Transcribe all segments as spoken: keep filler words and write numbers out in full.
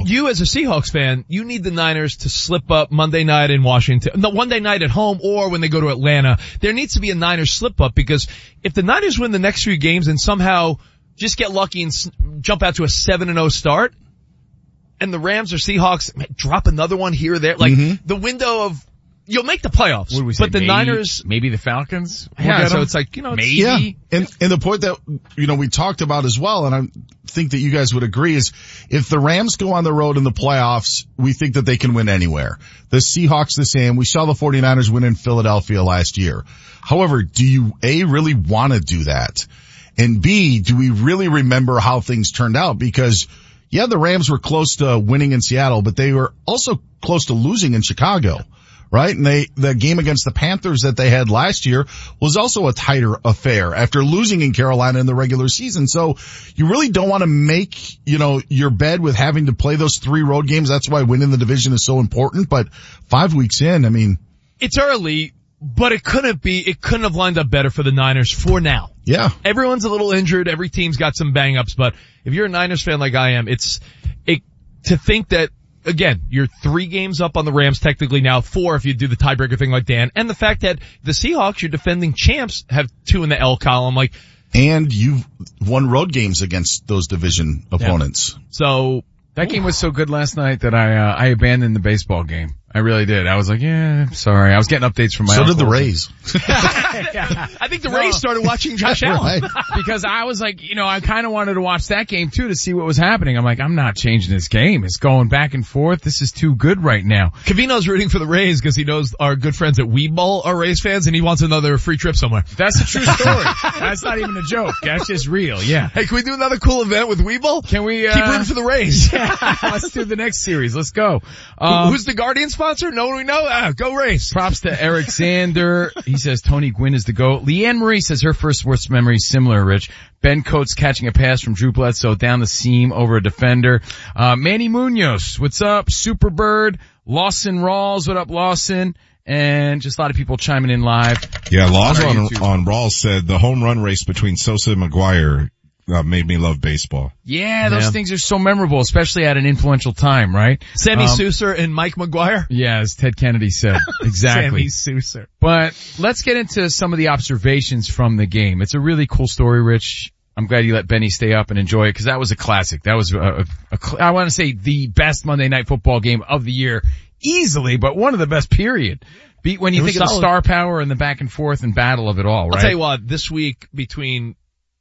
you as a Seahawks fan, you need the Niners to slip up Monday night in Washington, no, Monday night at home or when they go to Atlanta. There needs to be a Niners slip up because if the Niners win the next few games and somehow just get lucky and s- jump out to a seven and oh start, and the Rams or Seahawks drop another one here or there, like mm-hmm. the window of, you'll make the playoffs. What do we say? But the maybe, Niners, maybe the Falcons. Yeah, so it's like, you know, maybe. Yeah. And, and the point that, you know, we talked about as well, and I think that you guys would agree, is if the Rams go on the road in the playoffs, we think that they can win anywhere. The Seahawks the same. We saw the 49ers win in Philadelphia last year. However, do you A, really want to do that? And B, do we really remember how things turned out? Because yeah, the Rams were close to winning in Seattle, but they were also close to losing in Chicago. Right? And they, the game against the Panthers that they had last year was also a tighter affair after losing in Carolina in the regular season. So you really don't want to make, you know, your bed with having to play those three road games. That's why winning the division is so important. But five weeks in, I mean. It's early, but it couldn't be, it couldn't have lined up better for the Niners for now. Yeah. Everyone's a little injured. Every team's got some bang-ups, but if you're a Niners fan like I am, it's, it, to think that, again, you're three games up on the Rams technically now, four if you do the tiebreaker thing like Dan, and the fact that the Seahawks, your defending champs, have two in the L column, like. And you've won road games against those division opponents. Yeah. So. That game was so good last night that I, uh, I abandoned the baseball game. I really did. I was like, yeah, I'm sorry. I was getting updates from my So uncles. did the Rays. I think the Rays started watching Josh Allen. Right. Because I was like, you know, I kind of wanted to watch that game too to see what was happening. I'm like, I'm not changing this game. It's going back and forth. This is too good right now. Cavino's rooting for the Rays because he knows our good friends at Weeball are Rays fans and he wants another free trip somewhere. That's a true story. That's not even a joke. That's just real. Yeah. Hey, can we do another cool event with Weeball? Can we, uh, keep rooting for the Rays? Yeah. Let's do the next series. Let's go. Um, Who's the Guardian sponsor? No one we know? Ah, go Rays. Props to Eric Sander. He says Tony Gwynn is the GOAT. Leanne Marie says her first sports memory is similar, Rich. Ben Coates catching a pass from Drew Bledsoe down the seam over a defender. Uh, Manny Munoz, what's up? Superbird. Lawson Rawls, what up, Lawson? And just a lot of people chiming in live. Yeah, Lawson on, on, on Rawls said the home run race between Sosa and McGuire Uh, made me love baseball. Yeah, those yeah. things are so memorable, especially at an influential time, right? Sammy um, Souser and Mike McGuire? Yeah, as Ted Kennedy said. Exactly. Sammy Souser. But let's get into some of the observations from the game. It's a really cool story, Rich. I'm glad you let Benny stay up and enjoy it because that was a classic. That was a, a, a I want to say the best Monday Night Football game of the year easily, but one of the best, period. Be, when you think of the star power and the back and forth and battle of it all, right? I'll tell you what, this week between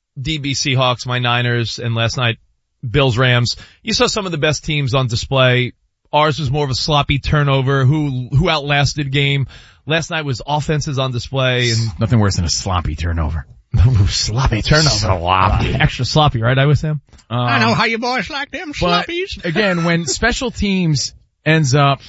D B Seahawks, my Niners, and last night Bills Rams, you saw some of the best teams on display. Ours was more of a sloppy turnover, who who outlasted game. Last night was offenses on display, and nothing worse than a sloppy turnover. Ooh, sloppy turnover. Sloppy. Extra sloppy, right? I was Sam. Um, I know how you boys like them sloppies. Again, when special teams ends up,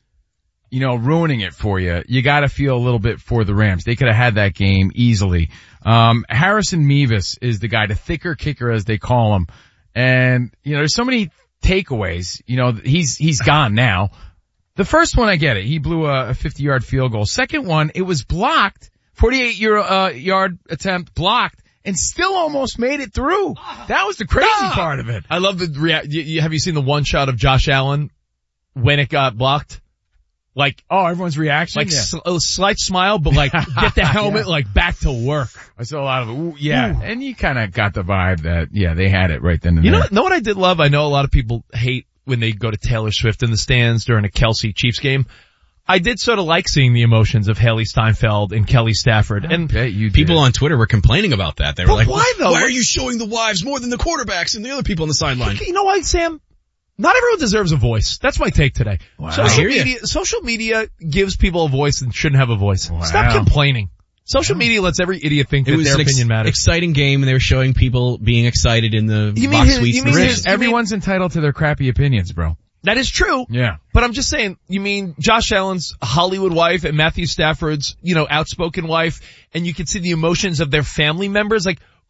you know, ruining it for you, you gotta feel a little bit for the Rams. They could have had that game easily. Um, Harrison Mevis is the guy, the thicker kicker as they call him. And, you know, there's so many takeaways. You know, he's, he's gone now. The first one, I get it. He blew a fifty yard field goal. Second one, it was blocked. forty-eight yard attempt blocked and still almost made it through. That was the crazy ah. part of it. I love the rea- you, you, have you seen the one shot of Josh Allen when it got blocked? Like, oh, everyone's reaction? Like, yeah. sl- a slight smile, but like, get the helmet, yeah. like, back to work. I saw a lot of it. Ooh, yeah. Ooh. And you kind of got the vibe that, yeah, they had it right then and you there. You know, know what I did love? I know a lot of people hate when they go to Taylor Swift in the stands during a Kelsey Chiefs game. I did sort of like seeing the emotions of Haley Steinfeld and Kelly Stafford. I and bet you people did. on Twitter were complaining about that. They were but like, why though? Why are you showing the wives more than the quarterbacks and the other people on the sideline? You know what, Sam? Not everyone deserves a voice. That's my take today. Wow. Social media, social media gives people a voice and shouldn't have a voice. Wow. Stop complaining. Social media lets every idiot think that their opinion ex- matters. Exciting game, and they were showing people being excited in the you box his, suites. You mean Rich, his, everyone's mean, entitled to their crappy opinions, bro. That is true. Yeah. But I'm just saying, you mean Josh Allen's Hollywood wife and Matthew Stafford's, you know, outspoken wife, and you can see the emotions of their family members. Like,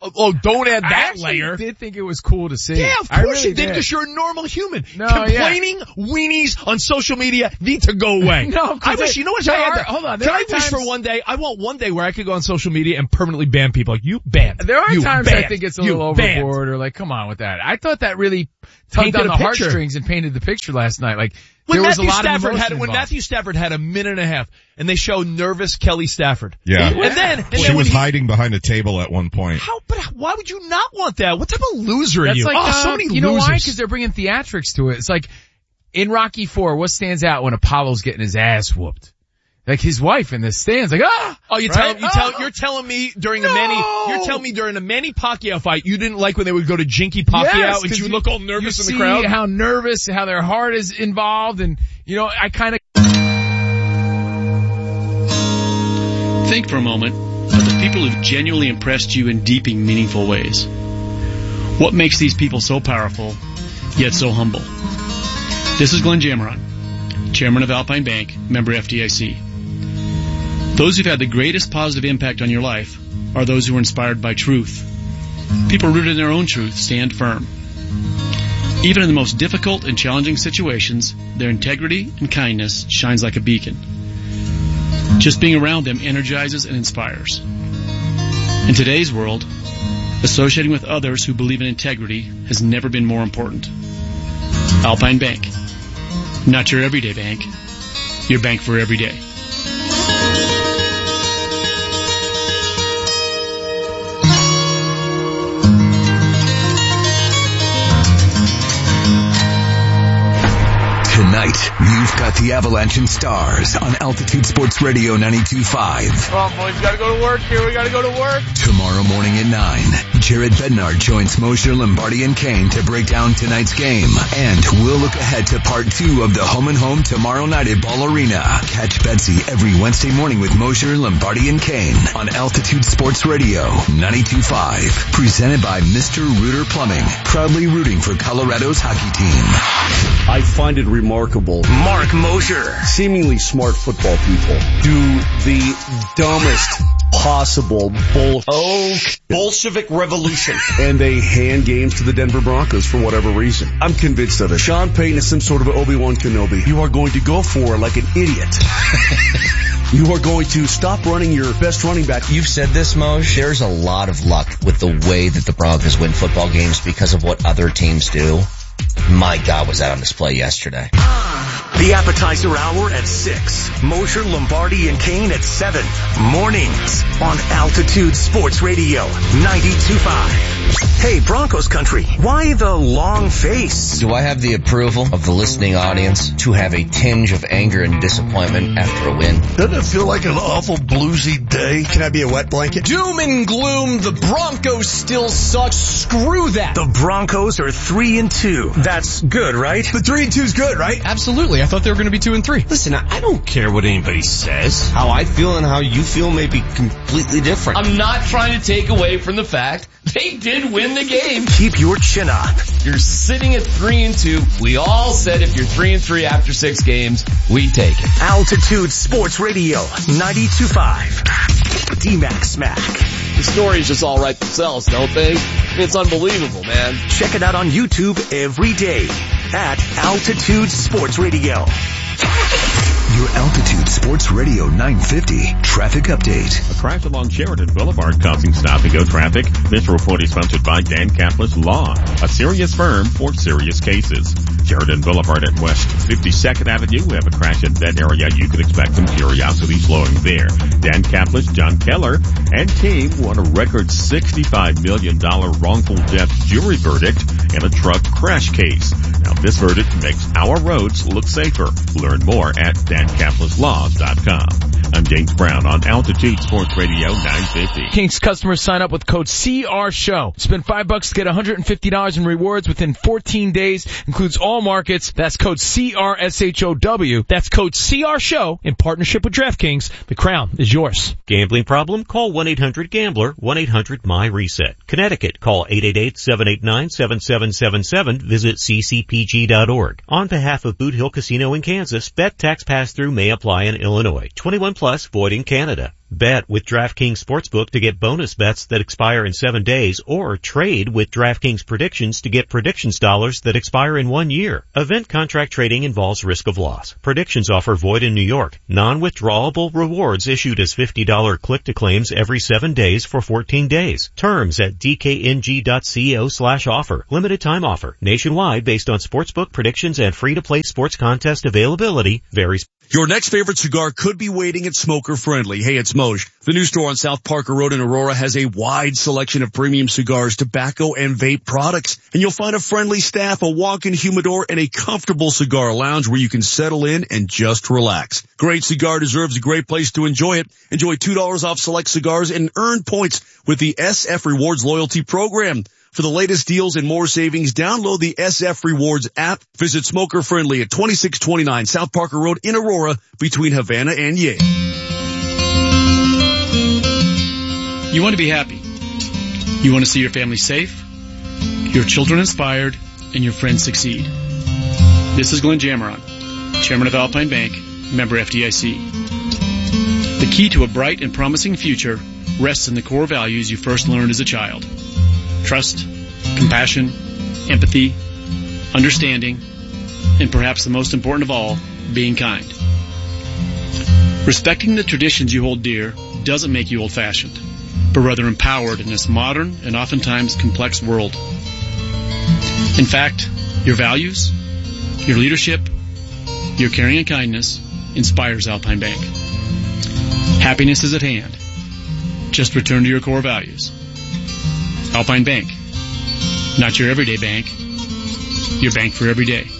Oh, don't add I that actually layer. did think it was cool to see. Yeah, of I course really you did, because you're a normal human. No, Complaining weenies on social media need to go away. No, 'cause I wish, they- you know what? there I had are- that. hold on, there Can I are wish for times- one day? I want one day where I could go on social media and permanently ban people. Like, you banned. There are you times I banned. think it's a you little banned. overboard, or like, come on with that. I thought that really tugged Painted on a the picture. heartstrings and painted the picture last night. Like, When there was Matthew a lot Stafford of had emotion when involved. Matthew Stafford had a minute and a half, and they show nervous Kelly Stafford. Yeah. And then, and She then was when he, hiding behind a table at one point. how? But why would you not want that? What type of loser are That's you? like, oh, uh, so many you losers. know why? Because they're bringing theatrics to it. It's like, in Rocky four, what stands out when Apollo's getting his ass whooped? Like his wife in the stands, like, ah! Oh, you right? tell you tell Ah! you're telling me during the No! Manny you're telling me during the Manny Pacquiao fight you didn't like when they would go to Jinky Pacquiao Yes, and 'cause she would you- look all nervous you in the see crowd. how nervous, how their heart is involved, and you know, I kind of Think for a moment of the people who've genuinely impressed you in deep and meaningful ways. What makes these people so powerful, yet so humble? This is Glenn Jammeron, Chairman of Alpine Bank, member F D I C. Those who've had the greatest positive impact on your life are those who are inspired by truth. People rooted in their own truth stand firm. Even in the most difficult and challenging situations, their integrity and kindness shines like a beacon. Just being around them energizes and inspires. In today's world, associating with others who believe in integrity has never been more important. Alpine Bank. Not your everyday bank, your bank for every day. Tonight, you've got the Avalanche and Stars on Altitude Sports Radio ninety-two point five. Come on, boys, we gotta go to work here. We gotta go to work. Tomorrow morning at nine, Jared Bednar joins Mosher, Lombardi, and Kane to break down tonight's game. And we'll look ahead to part two of the Home and Home tomorrow night at Ball Arena. Catch Betsy every Wednesday morning with Mosher, Lombardi, and Kane on Altitude Sports Radio ninety-two point five. Presented by Mister Rooter Plumbing, proudly rooting for Colorado's hockey team. I find it remarkable. Mark Mosher. Seemingly smart football people do the dumbest possible bull Oh, Bolshevik revolution. and they hand games to the Denver Broncos for whatever reason. I'm convinced of it. Sean Payton is some sort of Obi-Wan Kenobi. You are going to go for it like an idiot. You are going to stop running your best running back. You've said this, Moj. There's a lot of luck with the way that the Broncos win football games because of what other teams do. My God, was that on display yesterday. The appetizer hour at six. Mosher, Lombardi, and Kane at seven. Mornings on Altitude Sports Radio ninety-two point five. Hey, Broncos country, why the long face? Do I have the approval of the listening audience to have a tinge of anger and disappointment after a win? Doesn't it feel like an awful bluesy day? Can I be a wet blanket? Doom and gloom, the Broncos still suck. Screw that. The Broncos are three and two. That's good, right? The three and two's good, right? Absolutely. I thought they were going to be two and three. Listen, I don't care what anybody says. How I feel and how you feel may be completely different. I'm not trying to take away from the fact they did win the game. Keep your chin up. You're sitting at three and two. We all said if you're three and three after six games, we take it. Altitude Sports Radio ninety-two point five. D-Mac Smack. The stories just all write themselves, don't they? It's unbelievable, man. Check it out on YouTube every day at Altitude Sports Radio. Your Altitude Sports Radio nine fifty traffic update. A crash along Sheridan Boulevard causing stop-and-go traffic. This report is sponsored by Dan Kaplis Law, a serious firm for serious cases. Sheridan Boulevard at West fifty-second Avenue. We have a crash in that area. You can expect some curiosity slowing there. Dan Kaplis, John Keller, and team won a record sixty-five million dollars wrongful death jury verdict in a truck crash case. Now, this verdict makes our roads look safer. Learn more at dan kaplis law dot com. I'm James Brown on Altitude Sports Radio nine fifty. King's customers sign up with code C R Show. Spend five bucks to get one hundred fifty dollars in rewards within fourteen days. Includes all markets. That's code C R S H O W. That's code C R Show in partnership with DraftKings. The crown is yours. Gambling problem? Call one eight hundred gambler, one eight hundred M Y reset. Connecticut, call eight eight eight, seven eight nine, seven seven seven seven. Visit c c p g dot org. On behalf of Boot Hill Casino in Kansas, bet tax pass-through may apply in Illinois. twenty-one plus, void in Canada. Bet with DraftKings Sportsbook to get bonus bets that expire in seven days, or trade with DraftKings Predictions to get predictions dollars that expire in one year. Event contract trading involves risk of loss. Predictions offer void in New York. Non-withdrawable rewards issued as fifty dollars click-to-claims every seven days for fourteen days. Terms at dkng.co slash offer. Limited time offer. Nationwide based on sportsbook predictions and free-to-play sports contest availability varies. Your next favorite cigar could be waiting at Smoker Friendly. Hey, it's Moj. The new store on South Parker Road in Aurora has a wide selection of premium cigars, tobacco, and vape products. And you'll find a friendly staff, a walk-in humidor, and a comfortable cigar lounge where you can settle in and just relax. Great cigar deserves a great place to enjoy it. Enjoy two dollars off select cigars and earn points with the S F Rewards loyalty program. For the latest deals and more savings, download the S F Rewards app. Visit Smoker Friendly at twenty-six twenty-nine South Parker Road in Aurora between Havana and Yale. You want to be happy. You want to see your family safe, your children inspired, and your friends succeed. This is Glenn Jammeron, Chairman of Alpine Bank, member F D I C. The key to a bright and promising future rests in the core values you first learned as a child. Trust, compassion, empathy, understanding, and perhaps the most important of all, being kind. Respecting the traditions you hold dear doesn't make you old-fashioned, but rather empowered in this modern and oftentimes complex world. In fact, your values, your leadership, your caring and kindness inspires Alpine Bank. Happiness is at hand. Just return to your core values. Alpine Bank. Not your everyday bank. Your bank for every day.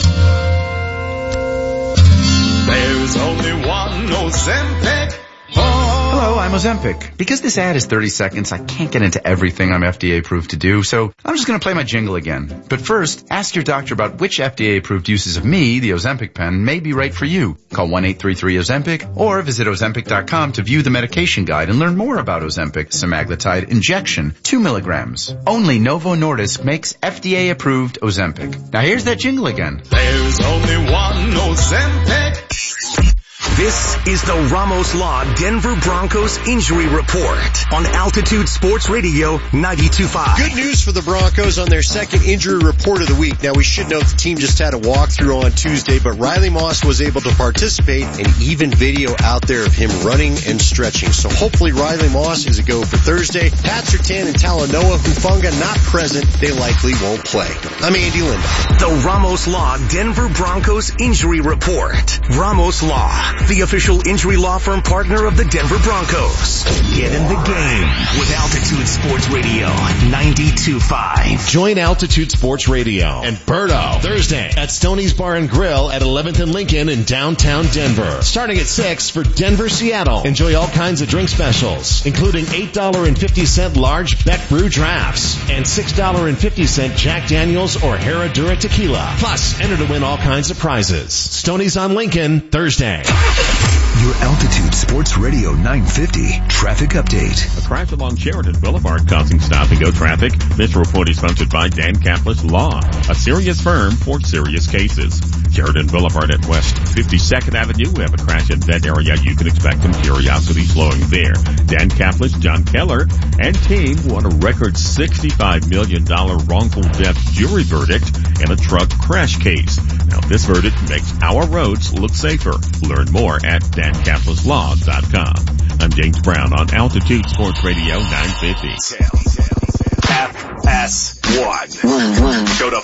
There's only one Ozempic. Hello, I'm Ozempic. Because this ad is thirty seconds, I can't get into everything I'm F D A approved to do, so I'm just going to play my jingle again. But first, ask your doctor about which F D A approved uses of me, the Ozempic pen, may be right for you. Call one eight three three Ozempic or visit Ozempic dot com to view the medication guide and learn more about Ozempic semaglutide injection, two milligrams. Only Novo Nordisk makes F D A approved Ozempic. Now here's that jingle again. There's only one Ozempic. This is the Ramos Law Denver Broncos Injury Report on Altitude Sports Radio ninety-two point five. Good news for the Broncos on their second injury report of the week. Now we should note the team just had a walkthrough on Tuesday, but Riley Moss was able to participate, and even video out there of him running and stretching. So hopefully Riley Moss is a go for Thursday. Pat Surtain and Talanoa Hufanga not present. They likely won't play. I'm Andy Linda. The Ramos Law Denver Broncos Injury Report. Ramos Law, the official injury law firm partner of the Denver Broncos. Get in the game with Altitude Sports Radio ninety-two point five. Join Altitude Sports Radio and Birdo Thursday at Stoney's Bar and Grill at eleventh and Lincoln in downtown Denver. Starting at six for Denver, Seattle. Enjoy all kinds of drink specials, including eight dollars and fifty cents large Beck Brew drafts and six dollars and fifty cents Jack Daniels or Herradura tequila. Plus, enter to win all kinds of prizes. Stoney's on Lincoln, Thursday. Your Altitude Sports Radio nine fifty traffic update. A crash along Sheridan Boulevard causing stop-and-go traffic. This report is sponsored by Dan Kaplis Law, a serious firm for serious cases. Sheridan Boulevard at West fifty-second Avenue. We have a crash in that area. You can expect some curiosity slowing there. Dan Kaplis, John Keller, and team won a record sixty-five million dollars wrongful death jury verdict in a truck crash case. Now, this verdict makes our roads look safer. Learn more at dan kaplis law dot com. I'm James Brown on Altitude Sports Radio nine fifty. F S one. Go to